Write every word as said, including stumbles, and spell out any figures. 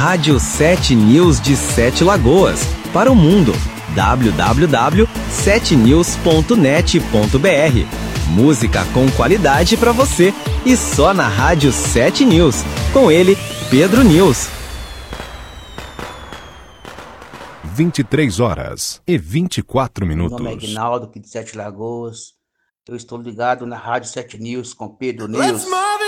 Rádio sete News de Sete Lagoas, para o mundo. w w w ponto sete news ponto net ponto b r. Música com qualidade para você e só na Rádio sete News. Com ele, Pedro News. vinte e três horas e vinte e quatro minutos. Meu nome é Aguinaldo, aqui de Sete Lagoas. Eu estou ligado na Rádio sete News com Pedro News.